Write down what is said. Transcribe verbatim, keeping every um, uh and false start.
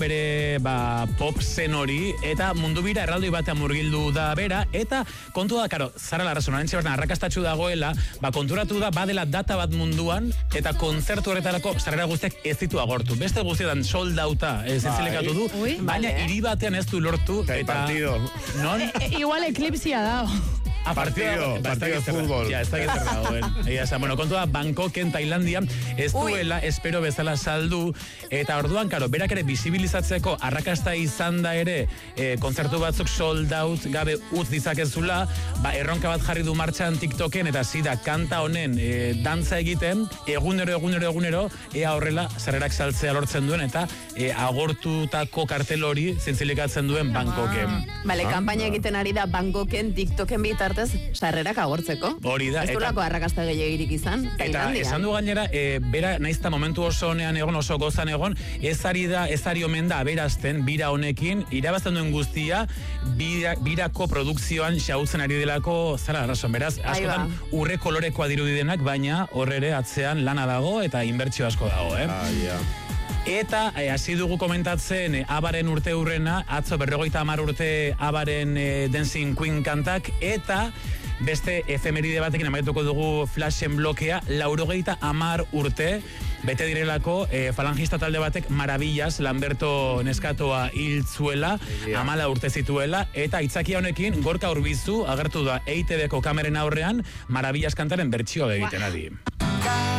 bere ba, pop zen hori, eta mundu bira erraldoi batean murgildu da bera, eta kontu da, karo, Zara Larrason, orentxe bertan arrakastatxu dagoela, ba, konturatu da, badela data bat munduan, eta kontzertu horretarako sarrera guztiak ez ditu agortu. Beste guztietan sold outa zentzilikatu du, Ui, baina vale. hiri batean ez du lortu, Que hay eta... partido. Non? E, e, igual eklipsia da. A Partido, ba, ez partido dakit de zer- fútbol. Ja, ez dakit zer dagoen. Egia esan, bueno, kontua Bangkoken, Tailandia, ez duela espero bezala saldu, eta orduan, karo, berak ere bisibilizatzeko arrakasta izan da ere e, kontzertu batzuk sold out gabe utz dizakezula, ba, erronka bat jarri du martxan TikToken, eta zida kanta honen e, dantza egiten, egunero, egunero, egunero, ea horrela sarrerak saltzea lortzen duen, eta e, agortutako kartel hori zentzilikatzen duen Bangkoken. Bale, kanpaina egiten ari da Bangkoken, TikToken bitartez, sarrerak agortzeko. Hori da, Ez eta- durako arrakasta gehiagirik izan, Eta Tailandian. esan du gainera, e, bera naizta momentu oso honean egon, oso gozan egon, ez ari da, ez ari omen da aberazten, bira honekin, irabazten duen guztia, bira, birako produkzioan xautzen ari delako Zara Larrason. Beraz, askotan urre kolorekoa dirudidenak, baina horrere atzean lana dago eta inbertsio asko dago, eh? Ah, ja. Eta eh, hasi dugu komentatzen eh, Abaren urte hurrena, atzo berrogeita hamar urte Abaren eh, Dancing Queen kantak, eta beste efemeride batekin amaituko dugu flashen blokea, laurogeita hamar urte, bete direlako eh, falangista talde batek Maravillas, Lamberto neskatoa hil zuela, amala urte zituela, eta aitzakia honekin Gorka Urbizu agertu da E I Te Beko kameren aurrean Maravillas kantaren bertsioa egiten adi.